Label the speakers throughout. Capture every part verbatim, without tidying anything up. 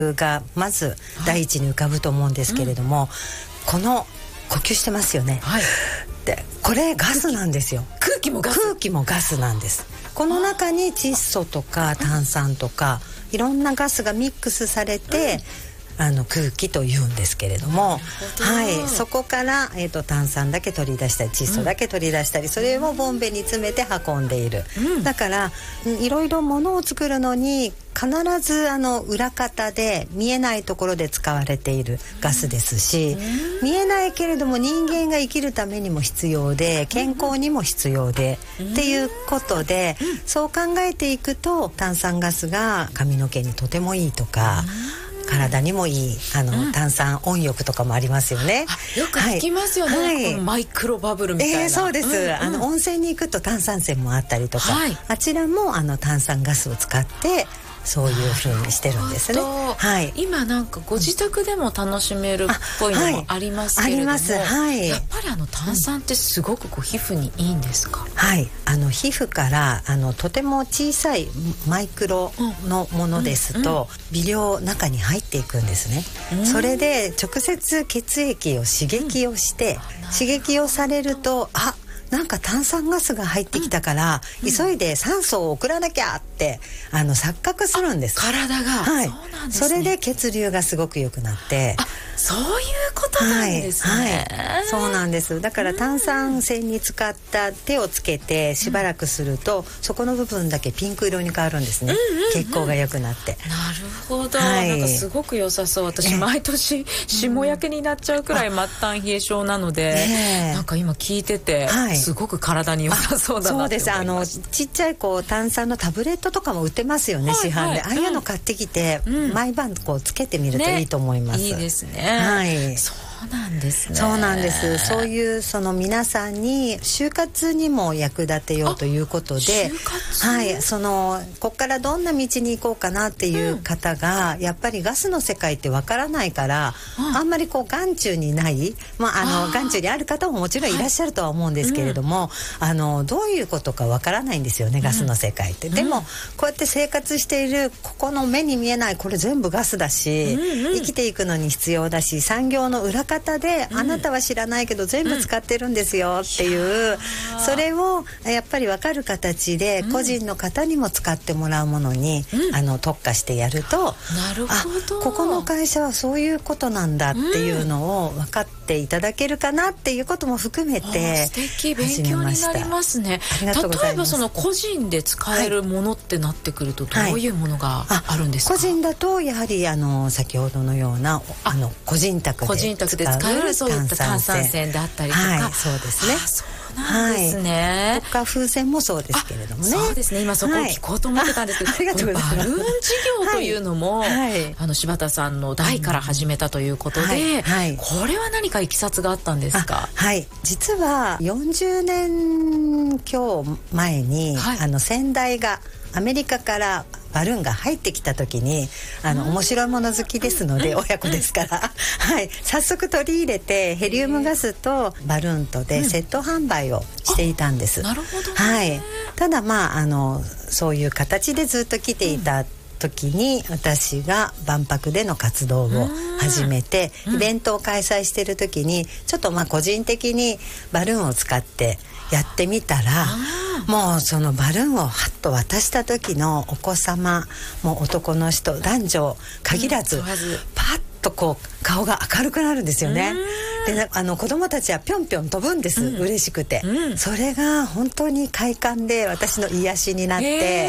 Speaker 1: がまず第一に浮かぶと思うんですけれども、はい、この呼吸してますよね、はい、でこれガスなんですよ。
Speaker 2: 空気もガス
Speaker 1: 空気もガスなんです。この中に窒素とか炭酸とかいろんなガスがミックスされて、うん、あの空気というんですけれども、はい、そこから、えーと、炭酸だけ取り出したり窒素だけ取り出したり、うん、それをボンベに詰めて運んでいる、うん、だからいろいろものを作るのに必ずあの裏方で見えないところで使われているガスですし、うん、見えないけれども人間が生きるためにも必要で健康にも必要で、うん、っていうことで、うん、そう考えていくと炭酸ガスが髪の毛にとてもいいとか、うん、体にもいいあの、うん、炭酸温浴とかもありますよね。
Speaker 2: よく聞きますよね、はい、マイクロバブルみたいな、
Speaker 1: えー、そうです、うんうん、あの温泉に行くと炭酸泉もあったりとか、はい、あちらもあの炭酸ガスを使ってそういう風にしてるんですね、
Speaker 2: はい、今なんかご自宅でも楽しめるっぽいのもありますけれども、はい、あります、はい、やっぱりあの炭酸ってすごくこう皮膚にいいんですか？
Speaker 1: はい、あの皮膚からあのとても小さいマイクロのものですと、うんうん、微量中に入っていくんですね、うん、それで直接血液を刺激をして、うん、刺激をされるとあなんか炭酸ガスが入ってきたから、うん、急いで酸素を送らなきゃってあの錯覚するんです。
Speaker 2: 体が、
Speaker 1: はい、
Speaker 2: そうなんですね。
Speaker 1: それで血流がすごく良くなって、
Speaker 2: あ、そういうことなんですね、はいはい、
Speaker 1: そうなんです。だから炭酸泉に使った手をつけてしばらくすると、うん、そこの部分だけピンク色に変わるんですね、うんうんうん、血行が良くなって。
Speaker 2: なるほど、はい、なんかすごく良さそう。私毎年霜焼けになっちゃうくらい末端冷え性なので、ね、なんか今聞いてて、はい、すごく体に良さそうだなって思いました。そうです。あの
Speaker 1: ちっちゃいこう炭酸のタブレットとかも売ってますよね、はい、市販で、ああいうの買ってきて、うん、毎晩こうつけてみるといいと思います、ね、
Speaker 2: いいですね、
Speaker 1: はい、
Speaker 2: そうなんですね。
Speaker 1: そうなんです。そういうその皆さんに就活にも役立てようということで、はい、そのここからどんな道に行こうかなっていう方が、うん、やっぱりガスの世界ってわからないから、うん、あんまりこう眼中にない、まあ、あの眼中にある方ももちろんいらっしゃるとは思うんですけれども、はい、うん、あのどういうことかわからないんですよね、ガスの世界って、うん、でもこうやって生活しているここの目に見えないこれ全部ガスだし、うんうん、生きていくのに必要だし、産業の裏方で、うん、あなたは知らないけど全部使ってるんですよっていう、うん、それをやっぱり分かる形で個人の方にも使ってもらうものに、うん、あの特化してやると、
Speaker 2: なるほど、
Speaker 1: あ、ここの会社はそういうことなんだっていうのを分かっていただけるかなっていうことも含めて
Speaker 2: 素敵、勉強になりますね。
Speaker 1: ありがとうございます。
Speaker 2: 例えばその個人で使えるものってなってくると、どういうものがあるんですか？
Speaker 1: はい、個人だとやはりあの先ほどのようなあの個人宅で
Speaker 2: 個人宅で使えるそういった炭酸泉であったりとか、
Speaker 1: はい、そうですね。
Speaker 2: そうなんですね、
Speaker 1: はい、とか風船もそうですけれどもね。
Speaker 2: そうですね、今そこを聞こうと思ってたんですけど、はい、ありがとうございます。バルーン事業というのも、はい、あの柴田さんの代から始めたということで、はいはい、これは何かいきさつがあったんですか？
Speaker 1: はい、実はよんじゅうねん今日前に、はい、あの先代がアメリカからバルーンが入ってきた時に、あの面白いもの好きですので、親子ですから、はい、早速取り入れてヘリウムガスとバルーンとでセット販売をしていたんです、
Speaker 2: うん、なるほど、ね、
Speaker 1: はい、ただまああのそういう形でずっと来ていた時に、私が万博での活動を始めて、イベントを開催している時にちょっとまあ個人的にバルーンを使ってやってみたら、もうそのバルーンをハッと渡した時のお子様もう男の人男女限らず、うん、パッとこう顔が明るくなるんですよね。であの子供たちはぴょんぴょん飛ぶんです、うん、嬉しくて、うん、それが本当に快感で私の癒しになって、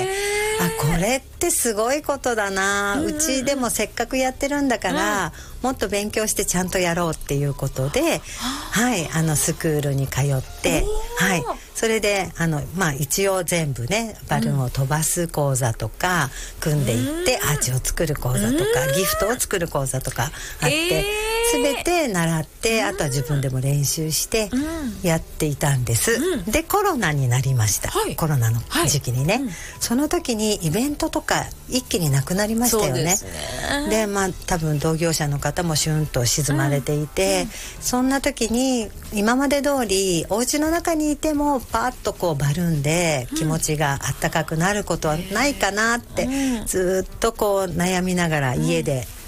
Speaker 1: あ、これってすごいことだな、うん、うちでもせっかくやってるんだから、うん、もっと勉強してちゃんとやろうっていうことで、はい、あのスクールに通って、はい、それであの、まあ、一応全部ねバルーンを飛ばす講座とか組んでいって、うん、アーチを作る講座とか、うん、ギフトを作る講座とかあって、えー、全て習って、うん、あとは自分でも練習してやっていたんです、うん、でコロナになりました、はい、コロナの時期にね、はい、うん、その時にイベントとか一気になくなりましたよね。そうですね。でまあ多分同業者の方もシュンと沈まれていて、うん、そんな時に今まで通りお家の中にいてもパーッとこうバルーンで気持ちがあったかくなることはないかなって、うん、ずっとこう悩みながら家で、うん、